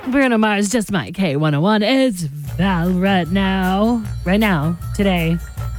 Bruno Mars, Just My K101. It's Val right now. Right now. Today.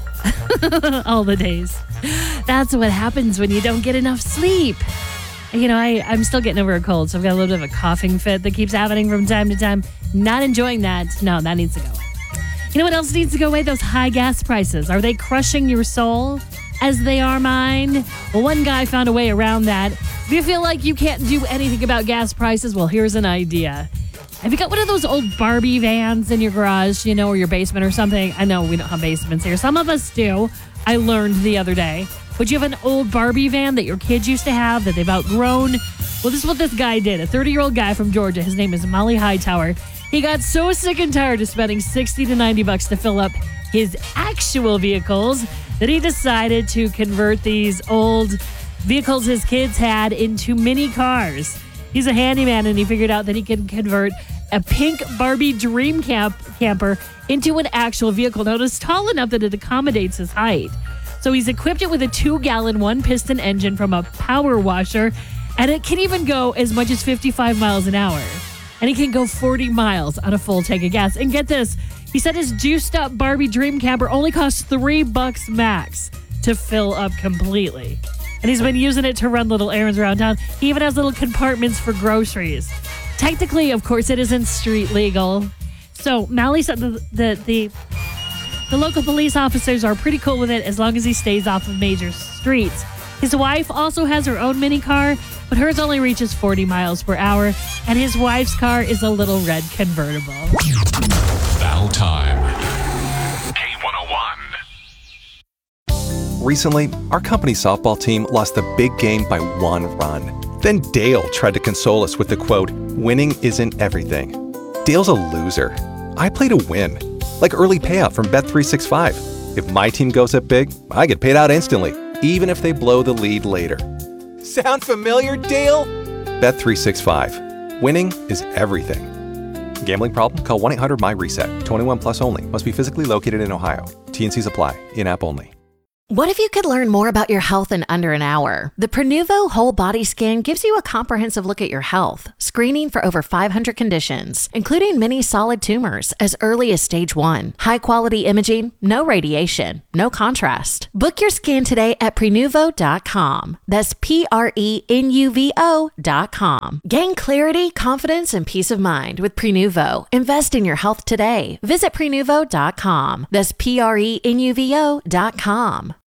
All the days. That's what happens when you don't get enough sleep. You know, I'm still getting over a cold, so I've got a little bit of a coughing fit that keeps happening from time to time. Not enjoying that. No, that needs to go away. You know what else needs to go away? Those high gas prices. Are they crushing your soul as they are mine? Well, one guy found a way around that. If you feel like you can't do anything about gas prices, well, here's an idea. Have you got one of those old Barbie vans in your garage, you know, or your basement or something? I know we don't have basements here. Some of us do. I learned the other day. But you have an old Barbie van that your kids used to have that they've outgrown. Well, this is what this guy did. A 30-year-old guy from Georgia. His name is Molly Hightower. He got so sick and tired of spending $60 to $90 to fill up his actual vehicles that he decided to convert these old vehicles his kids had into mini cars. He's a handyman, and he figured out that he can convert a pink Barbie dream camper into an actual vehicle. Now, it's tall enough that it accommodates his height. So he's equipped it with a 2-gallon, 1-piston engine from a power washer, and it can even go as much as 55 miles an hour. And he can go 40 miles on a full tank of gas. And get this, he said his juiced-up Barbie dream camper only costs $3 max to fill up completely. And he's been using it to run little errands around town. He even has little compartments for groceries. Technically, of course, it isn't street legal. So Molly said the local police officers are pretty cool with it as long as he stays off of major streets. His wife also has her own mini car, but hers only reaches 40 miles per hour, and his wife's car is a little red convertible. Val time. K101. Recently, our company softball team lost the big game by 1 run. Then Dale tried to console us with the quote, "Winning isn't everything." Dale's a loser. I play to win. Like early payout from Bet365. If my team goes up big, I get paid out instantly, even if they blow the lead later. Sound familiar, Dale? Bet365. Winning is everything. Gambling problem? Call 1-800-MY-RESET. 21 plus only. Must be physically located in Ohio. T&Cs apply. In-app only. What if you could learn more about your health in under an hour? The Prenuvo Whole Body Scan gives you a comprehensive look at your health, screening for over 500 conditions, including many solid tumors as early as stage 1. High-quality imaging, no radiation, no contrast. Book your scan today at Prenuvo.com. That's Prenuvo.com. Gain clarity, confidence, and peace of mind with Prenuvo. Invest in your health today. Visit Prenuvo.com. That's Prenuvo.com.